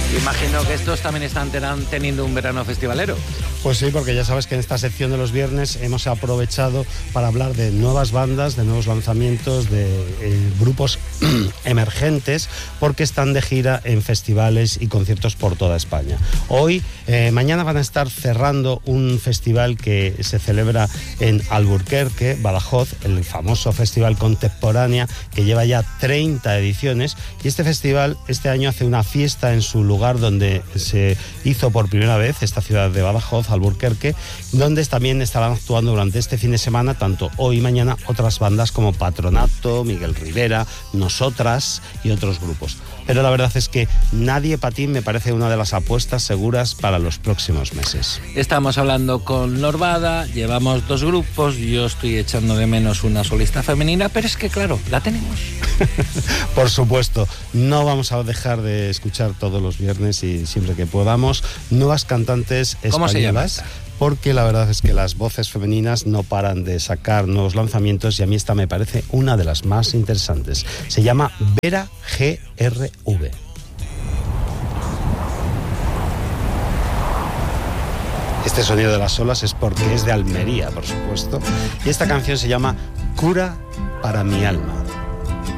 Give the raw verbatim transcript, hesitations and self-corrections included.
Imagino que estos también están teniendo un verano festivalero. Pues sí, porque ya sabes que en esta sección de los viernes hemos aprovechado para hablar de nuevas bandas, de nuevos lanzamientos, de eh, grupos emergentes, porque están de gira en festivales y conciertos por toda España. Hoy, eh, mañana van a estar cerrando un festival que se celebra en Alburquerque, Badajoz, el famoso Festival Contemporánea, que lleva ya treinta ediciones, y este festival este año hace una fiesta en su lugar donde se hizo por primera vez, esta ciudad de Badajoz, Alburquerque, donde también estarán actuando durante este fin de semana, tanto hoy y mañana, otras bandas como Patronato, Miguel Rivera, Nosotras y otros grupos. Pero la verdad es que Nadie Patín me parece una de las apuestas seguras para los próximos meses. Estamos hablando con Norbada, llevamos dos grupos, yo estoy echando de menos una solista femenina, pero es que claro, la tenemos. Por supuesto, no vamos a dejar de escuchar todos los viernes y siempre que podamos nuevas cantantes españolas. ¿Cómo se llama? Porque la verdad es que las voces femeninas no paran de sacar nuevos lanzamientos y a mí esta me parece una de las más interesantes. Se llama Vera G R V. Este sonido de las olas es porque es de Almería, por supuesto, y esta canción se llama Cura para mi alma.